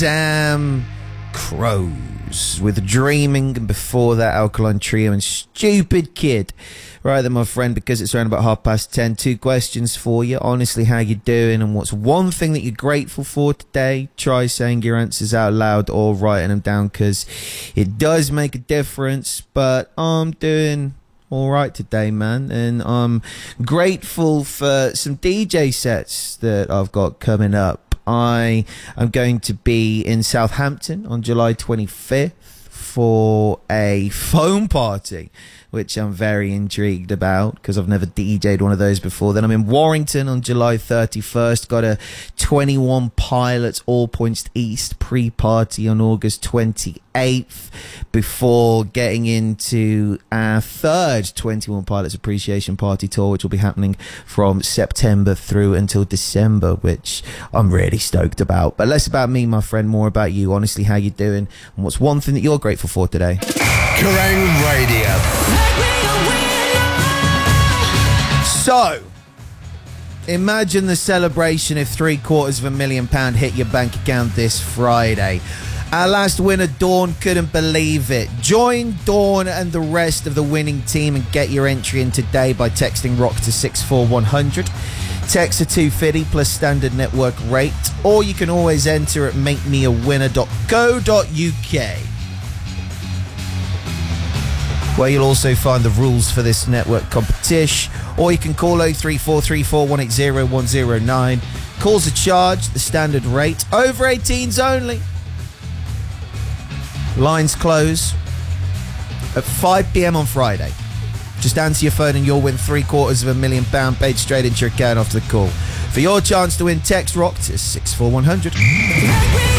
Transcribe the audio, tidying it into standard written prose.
Damn Crows with Dreaming, and before that Alkaline Trio and Stupid Kid. Right then, my friend, because it's around about 10:30, 2 questions for you. Honestly, how you doing, and what's one thing that you're grateful for today? Try saying your answers out loud or writing them down, because it does make a difference. But I'm doing all right today, man, and I'm grateful for some DJ sets that I've got coming up. I am going to be in Southampton on July 25th for a foam party, which I'm very intrigued about because I've never DJ'd one of those before. Then I'm in Warrington on July 31st. Got a 21 Pilots All Points East pre-party on August 28th before getting into our third 21 Pilots Appreciation Party tour, which will be happening from September through until December, which I'm really stoked about. But less about me, my friend, more about you. Honestly, how you doing? And what's one thing that you're grateful for today? Kerrang Radio. So, imagine the celebration if £750,000 hit your bank account this Friday. Our last winner, Dawn, couldn't believe it. Join Dawn and the rest of the winning team and get your entry in today by texting ROCK to 64100. Text to 250 plus standard network rate, or you can always enter at makemeawinner.co.uk, where you'll also find the rules for this network competition. Or you can call 03434180109. Calls are charged, the standard rate. Over 18s only. Lines close at 5 p.m. on Friday. Just answer your phone and you'll win £750,000 paid straight into your account after the call. For your chance to win, text ROCK to 64100.